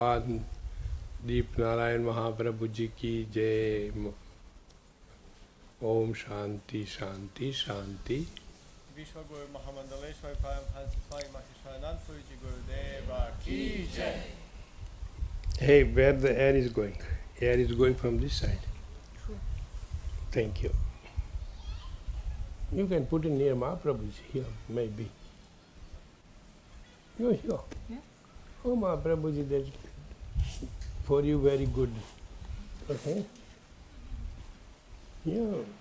दीप नारायण महाप्रभु जी की जय। ओम शांति शांति शांति। विश्व गुरु महामंडलेश्वर परम हंस स्वामी मति शरणानंद सूर्य गुरुदेवा की जय। Hey, where the air is going? Air is going from this side. Thank you. You can put it near Mahaprabhuji here, maybe. You're here. Yeah. Oh, Mahaprabhuji, that's for you very good. Okay? Yeah.